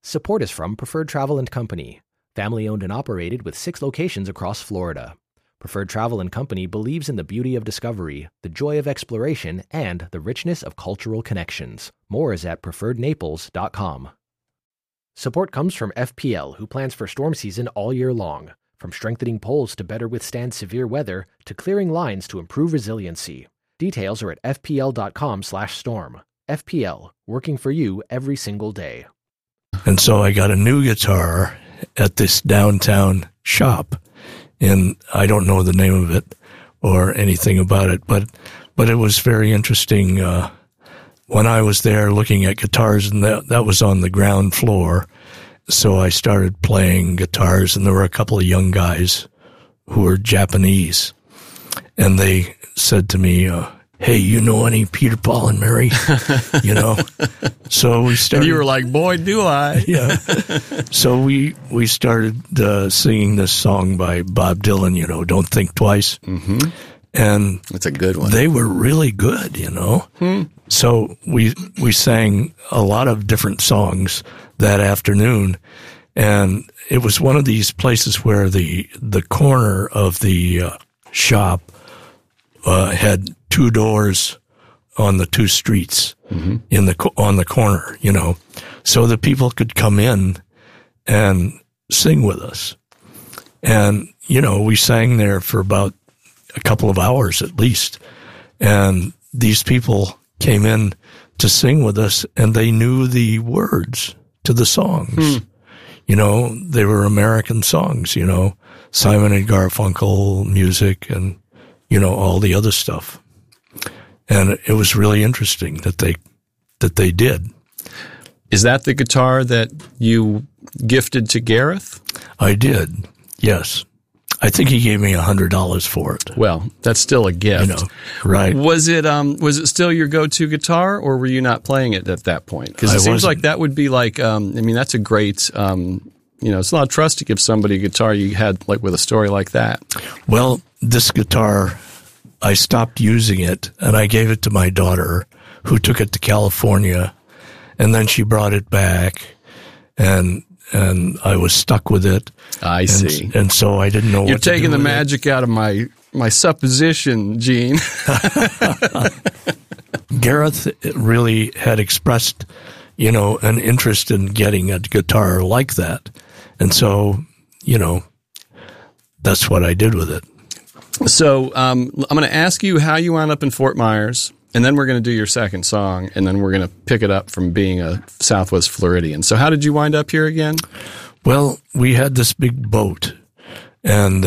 Support is from Preferred Travel & Company, family-owned and operated with 6 locations across Florida. Preferred Travel & Company believes in the beauty of discovery, the joy of exploration, and the richness of cultural connections. More is at preferrednaples.com. Support comes from FPL, who plans for storm season all year long. From strengthening poles to better withstand severe weather, to clearing lines to improve resiliency. Details are at fpl.com/storm. FPL, working for you every single day. And so I got a new guitar at this downtown shop, and I don't know the name of it or anything about it, but it was very interesting. When I was there looking at guitars, and that was on the ground floor, so I started playing guitars, and there were a couple of young guys who were Japanese, and they said to me, hey, you know any Peter, Paul, and Mary? So we started. And you were like, boy, do I. Yeah. So we started singing this song by Bob Dylan, Don't Think Twice. Mm-hmm. And it's a good one. They were really good, So we sang a lot of different songs that afternoon. And it was one of these places where the corner of the shop had 2 doors on the 2 streets on the corner, so that people could come in and sing with us. And, we sang there for about a couple of hours at least. And these people came in to sing with us, and they knew the words to the songs. They were American songs, Simon and Garfunkel music and, all the other stuff. And it was really interesting that they did. Is that the guitar that you gifted to Gareth? I did, yes. I think he gave me $100 for it. Well, that's still a gift. Right. Was it still your go-to guitar, or were you not playing it at that point? Because it seems like that would be like, that's a great, it's a lot of trust to give somebody a guitar you had like with a story like that. Well, this guitar, I stopped using it, and I gave it to my daughter, who took it to California, and then she brought it back, and I was stuck with it. I see. And so I didn't know what to do. You're taking the magic out of my supposition, Gene. Gareth really had expressed, an interest in getting a guitar like that. And so, that's what I did with it. So I'm going to ask you how you wound up in Fort Myers, and then we're going to do your second song, and then we're going to pick it up from being a Southwest Floridian. So how did you wind up here again? Well, we had this big boat, and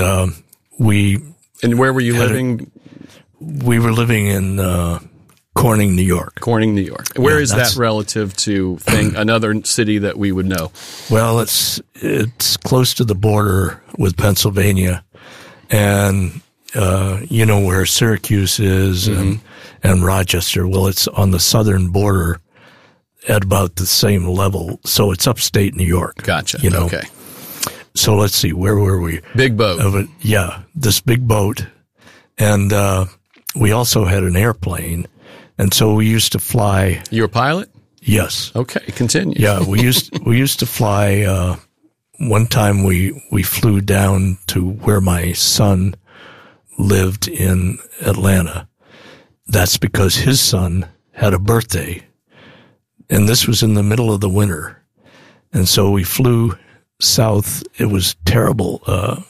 And where were you living? We were living in Corning, New York. Corning, New York. Where is that relative to another city that we would know? Well, it's close to the border with Pennsylvania, and where Syracuse is and Rochester. Well, it's on the southern border at about the same level. So it's upstate New York. Gotcha. Okay. So let's see, where were we? Big boat. This big boat. And we also had an airplane. And so we used to fly. You were a pilot? Yes. Okay, continue. Yeah, we used to fly. One time we flew down to where my son lived in Atlanta. That's because his son had a birthday, and this was in the middle of the winter. And so we flew south. It was terrible,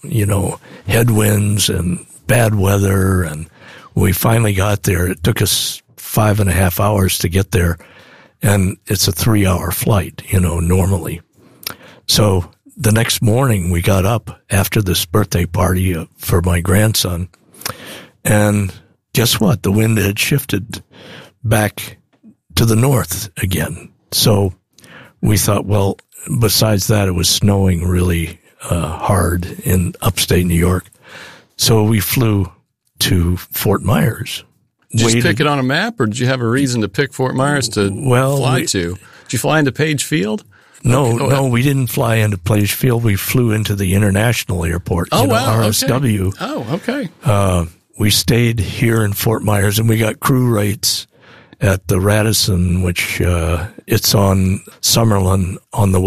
headwinds and bad weather. And when we finally got there, it took us 5.5 hours to get there. And it's a 3-hour flight, normally. So the next morning we got up after this birthday party for my grandson. And guess what? The wind had shifted back to the north again. So we thought, well, besides that, it was snowing really hard in upstate New York. So we flew to Fort Myers. Did you just pick it on a map, or did you have a reason to pick Fort Myers to fly to? Did you fly into Page Field? No, we didn't fly into Page Field. We flew into the international airport, RSW. Okay. Oh, okay. We stayed here in Fort Myers, and we got crew rates at the Radisson, which it's on Summerlin on the